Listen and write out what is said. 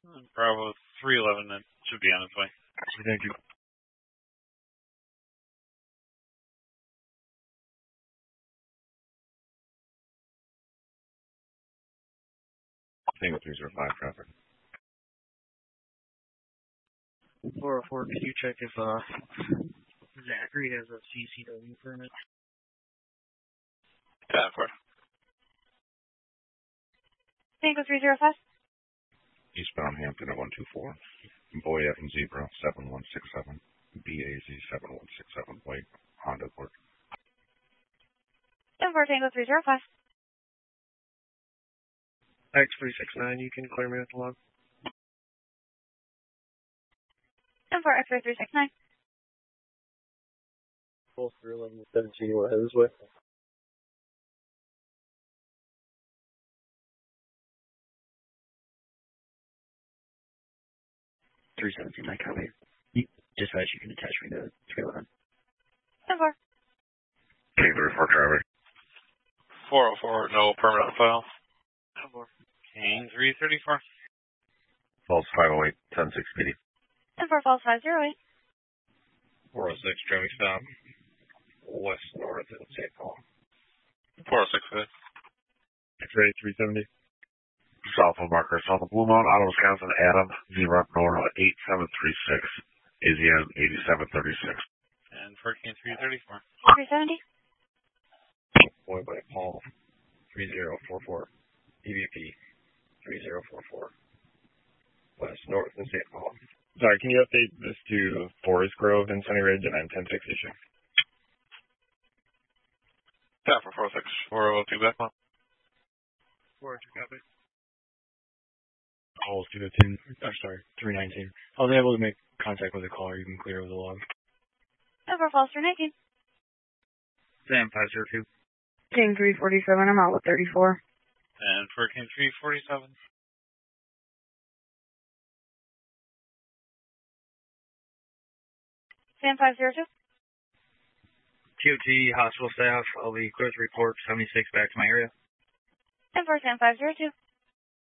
Bravo 311, that should be on its way. Thank you. Tango 305 traffic. 404, could you check if Zachary has a CCW permit? Yeah, of course. Tango 305. Eastbound Hampton at 124. Boy F and Zebra 7167. BAZ 7167. White Honda Accord. 10-4 Tango 305. X369, you can clear me with the log. 10-4 X-ray 369. Both 311 and 17, you want to head this way? .317, I copy. Dispatch, you can attach me to 311. 10-4. K34 traffic. 404, no permit on file. 10-4. King 334. Falls 508, 10680. 10-4 Falls 508. 406 traffic stop. West north of St. Paul. 406, good. X-ray 370. South of marker, south of Blue Mountain, out of Wisconsin, Adam, Zero up north, 8736. AZM 8736. And for King 334. 370. Boy by Paul 3044. EVP 3044. West north of St. Paul. Sorry, can you update this to Forest Grove and Sunny Ridge and then 10-6 issue? Yeah, for 406. 402 back on. 402, copy. Calls 215, sorry, 319. I was able to make contact with the caller. You can clear with the log. 10-4 Falls 319. Sam 502. King 347, I'm out with 34. And for King 347. Sam 502. TOT, hospital staff, I'll be clear to report 76 back to my area. 10-4 Sam 502.